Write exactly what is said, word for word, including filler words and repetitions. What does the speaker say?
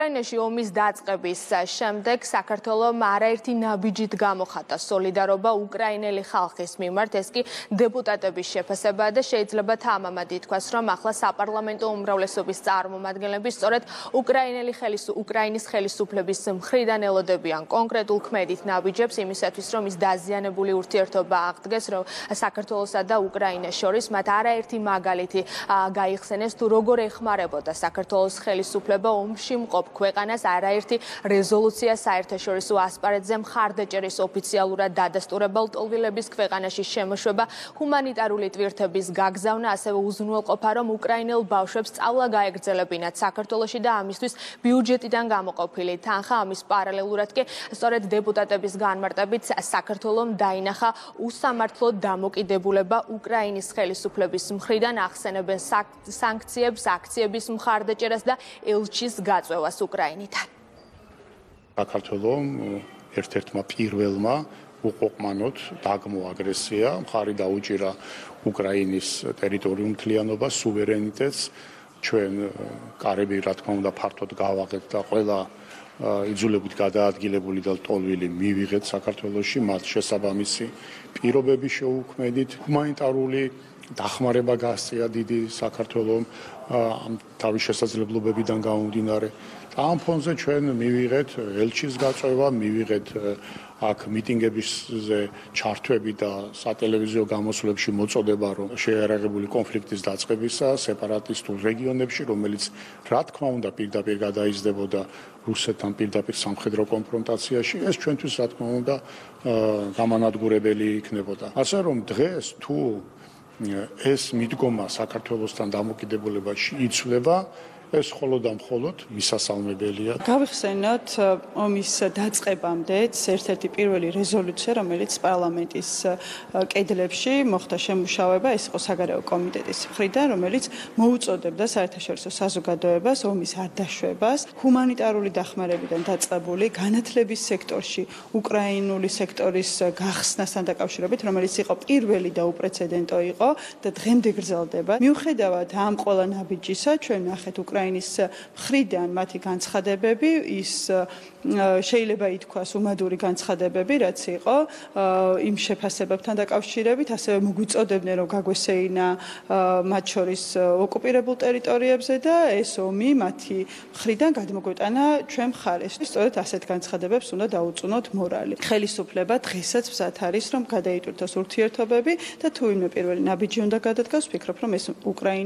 უკრაინაში ომის დაწყების შემდეგ საქართველომ არაერთი ნაბიჯით გამოხატა სოლიდარობა უკრაინელი ხალხის მიმართ. ეს კი დეპუტატების შეფასებაა და შეიძლება თამამად ითქვას, რომ ახლა საპარლამენტო უმრავლესობის წარმომადგენლები სწორედ უკრაინელი ხელისუფლების უკრაინის ხელისუფლების მხრიდან ელოდებიან კონკრეტულ ქმედით ნაბიჯებს იმისათვის, რომ ის დაზიანებული ურთიერთობა აღდგეს, რომ საქართველოსა და უკრაინას შორის მათ არაერთი მაგალითი გაიხსენეს თუ როგორ ეხმარებოდა საქართველოს ხელისუფლება ომში მყოფ ქვეყანას. არაერთი რეზოლუცია საერთაშორისო ასპარეზზე მხარდაჭერის ოფიციალურად დადასტურებელ ტოლვილების ქვეყანაში შემოშვება, ჰუმანიტარული ტვირთების გაგზავნა, ასევე უზრუნველყოფა, რომ უკრაინელ ბავშვებს სწავლა გაეგრძელებინათ საქართველოში და ამისთვის ბიუჯეტიდან გამოყოფილი თანხა. ამის პარალელურად კი სწორედ დეპუტატების განმარტებით საქართველომ დაინახა უსამართლო დამოკიდებულება უკრაინის ხელისუფლების მხრიდან, ახსენებენ სანქციებს, აქციების მხარდაჭერას და ელჩის გაწვევას უკრაინიდან. საქართველომ ერთ-ერთმა პირველმა უყოყმანოდ დაგმო აგრესია, მხარი დაუჭირა უკრაინის ტერიტორიულ მთლიანობას, სუვერენიტეტს. ჩვენ კარები, რა თქმა უნდა, ფართოდ გავაღეთ და ყველა იძულებით გადაადგილებული და ტოლვილი მივიღეთ საქართველოში, მათ შესაბამისი პირობები შეუქმედით. ჰუმანიტარული დახმარება გასწია დიდი საქართველომ ამ თავის შესაძლებლობებიდან გამომდინარე. ამ ფონზე ჩვენ მივიღეთ ელჩის გაწვევა, მივიღეთ აქ მიტინგებზე ჩართვები და სატელევიზიო გამოსვლებში მოწოდება, რომ შეიარაღებული კონფლიქტის დაწყებისა სეპარატისტულ რეგიონებში, რომელიც რა თქმა უნდა პირდაპირ გადაიზრდებოდა რუსეთთან პირდაპირ სამხედრო კონფრონტაციაში, ეს ჩვენთვის რა თქმა უნდა გამანადგურებელი იქნებოდა. ასე რომ დღეს თუ ეს მიდგომა საქართველოსთან დამოკიდებულებაში იცვლება, ეს მხოლოდ და მხოლოდ მისასალმებელია. გავიხსენოთ ომის დაწყებამდეც ერთ-ერთი პირველი რეზოლუცია, რომელიც პარლამენტის კედლებში მოხდა შემუშავება, ეს იყო საგარეო კომიტეტის მხრიდან, რომელიც მოუწოდებდა საერთაშორისო საზოგადოებას ომის არ დაშვებას, ჰუმანიტარული დახმარებიდან დაწყებული განათლების სექტორში უკრაინული სექტორის გახსნასთან დაკავშირებით, რომელიც იყო პირველი და უპრეცედენტო იყო და დღემდე გრძელდება. მიუხედავად ამ ყველა ნაბიჯისა, ჩვენ ნახეთ უკრაინის უკრაინის მხრიდან მათი განცხადებები, ის შეიძლება ითქვას უმადური განცხადებები, რაც იყო იმ შეფასებებთან დაკავშირებით, ასევე მოგვიწოდებდნენ, რომ გაგვესეინა მათ შორის ოკუპირებულ ტერიტორიებზე და ეს ომი მათი მხრიდან გადმოგვეტანა ჩვენ მხარეს. სწორედ ასეთ განცხადებებს უნდა დაუწუნოთ მორალი. ხელისუფლება დღესაც მზად არის, რომ გადაიტვირთოს ურთიერთობები და თუ ვინმე პირველი ნაბიჯი უნდა გადადგას, ვფიქრობ, რომ ეს უკრაინა